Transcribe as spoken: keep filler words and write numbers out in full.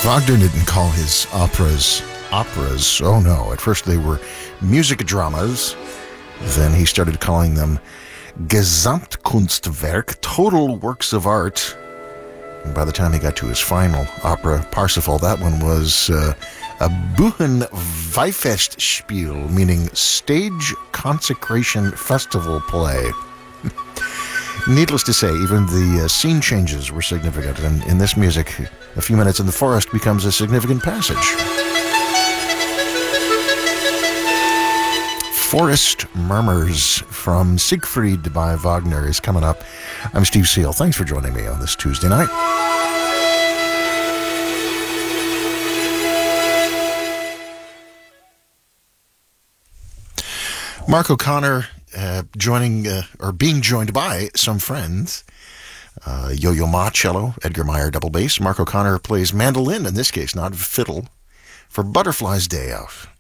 Wagner didn't call his operas operas. Oh no, at first they were music dramas. Then he started calling them Gesamtkunstwerk, total works of art. And by the time he got to his final opera, Parsifal, that one was uh, a Bühnenweihfestspiel, meaning stage consecration festival play. Needless to say, even the uh, scene changes were significant, and in this music, a few minutes in the forest becomes a significant passage. Forest Murmurs from Siegfried by Wagner is coming up. I'm Steve Seal. Thanks for joining me on this Tuesday night. Mark O'Connor uh, joining uh, or being joined by some friends. Uh, Yo-Yo Ma, cello, Edgar Meyer, double bass. Mark O'Connor plays mandolin, in this case, not fiddle, for Butterfly's Day Out.